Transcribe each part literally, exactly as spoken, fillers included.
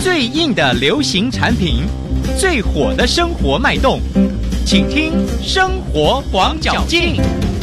最硬的流行产品，最火的生活脉动，请听《生活广角镜》。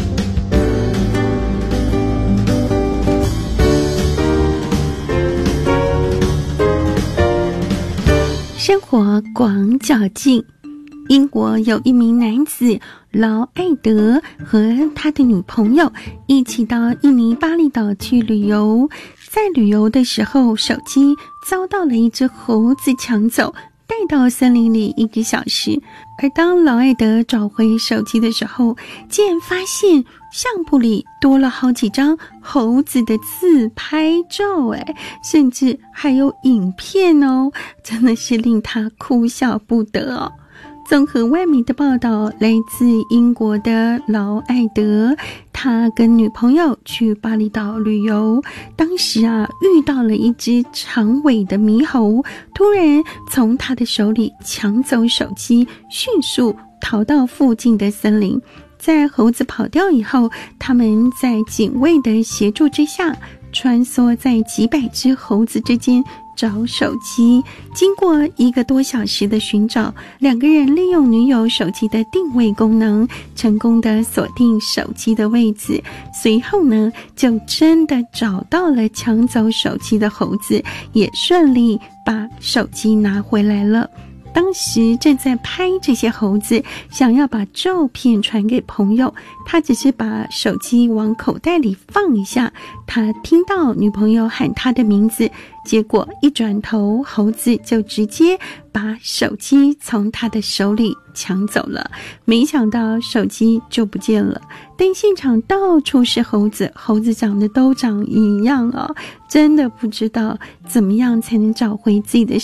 生活广角镜。英国有一名男子劳艾德和他的女朋友一起到印尼巴厘岛去旅游，在旅游的时候，手机遭到了一只猴子抢走，带到森林里一个小时。而当劳艾德找回手机的时候，竟然发现相簿里多了好几张猴子的自拍照，哎，甚至还有影片哦，真的是令他哭笑不得哦。综合外媒的报道，来自英国的劳艾德，他跟女朋友去巴厘岛旅游，当时啊遇到了一只长尾的猕猴，突然从他的手里抢走手机，迅速逃到附近的森林。在猴子跑掉以后，他们在警卫的协助之下，穿梭在几百只猴子之间找手机。经过一个多小时的寻找，两个人利用女友手机的定位功能，成功的锁定手机的位置。随后呢，就真的找到了抢走手机的猴子，也顺利把手机拿回来了。当时正在拍这些猴子，想要把照片传给朋友，他只是把手机往口袋里放一下，他听到女朋友喊他的名字，结果一转头，猴子就直接把手机从他的手里抢走了。没想到手机就不见了，但现场到处是猴子，猴子长得都长一样哦，真的不知道怎么样才能找回自己的